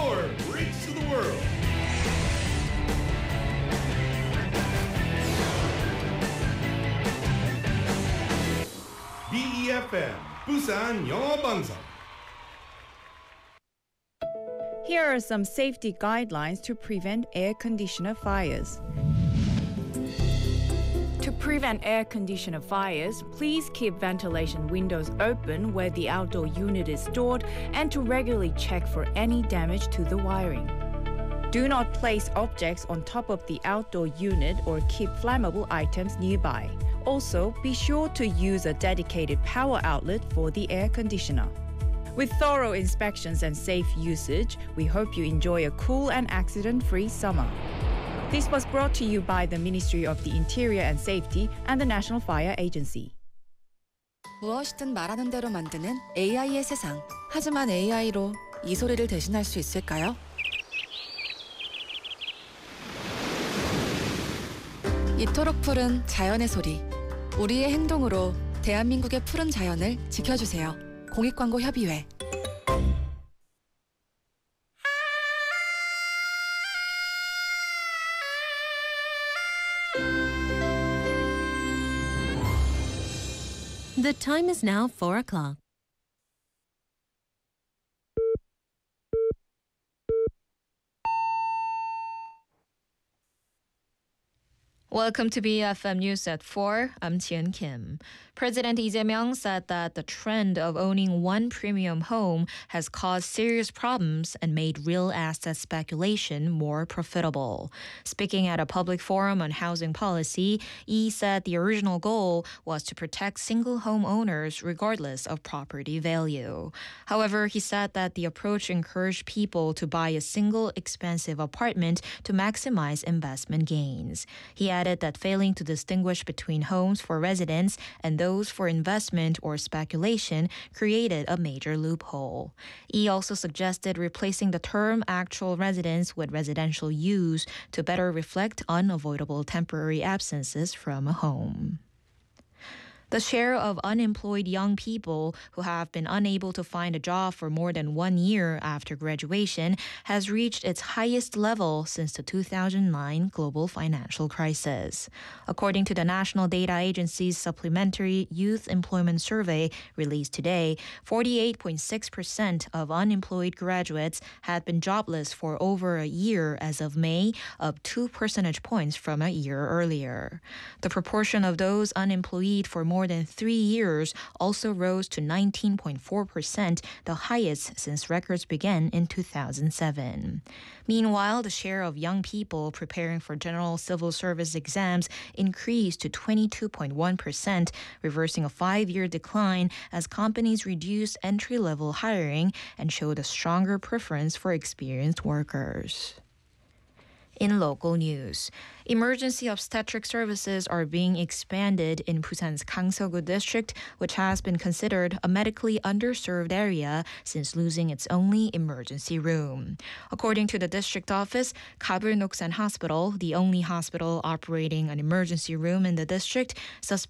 power breaks to the world. BEFM Busan 영어 방송. Here are some safety guidelines to prevent air conditioner fires. To prevent air conditioner fires, please keep ventilation windows open where the outdoor unit is stored and to regularly check for any damage to the wiring. Do not place objects on top of the outdoor unit or keep flammable items nearby. Also, be sure to use a dedicated power outlet for the air conditioner. With thorough inspections and safe usage, we hope you enjoy a cool and accident-free summer. This was brought to you by the Ministry of the Interior and Safety and the National Fire Agency. 무엇이든 말하는 대로 만드는 AI의 세상. 하지만 AI로 이 소리를 대신할 수 있을까요? 이토록 푸른 자연의 소리. 우리의 행동으로 대한민국의 푸른 자연을 지켜주세요. 공익광고협의회. The time is now 4 o'clock. Welcome to BFM News at 4. I'm Tian Kim. President Lee Jae-myung said that the trend of owning one premium home has caused serious problems and made real asset speculation more profitable. Speaking at a public forum on housing policy, Lee said the original goal was to protect single home owners regardless of property value. However, he said that the approach encouraged people to buy a single expensive apartment to maximize investment gains. He added that failing to distinguish between homes for residents and those for investment or speculation created a major loophole. He also suggested replacing the term actual residence with residential use to better reflect unavoidable temporary absences from a home. The share of unemployed young people who have been unable to find a job for more than 1 year after graduation has reached its highest level since the 2009 global financial crisis. According to the National Data Agency's Supplementary Youth Employment Survey released today, 48.6% of unemployed graduates had been jobless for over a year as of May, up 2 percentage points from a year earlier. The proportion of those unemployed for more than 3 years also rose to 19.4%, the highest since records began in 2007. Meanwhile, the share of young people preparing for general civil service exams increased to 22.1%, reversing a 5-year decline as companies reduced entry-level hiring and showed a stronger preference for experienced workers. In local news, emergency obstetric services are being expanded in Busan's Gangseogu district, which has been considered a medically underserved area since losing its only emergency room. According to the district office, Kabul Noksan Hospital, the only hospital operating an emergency room in the district,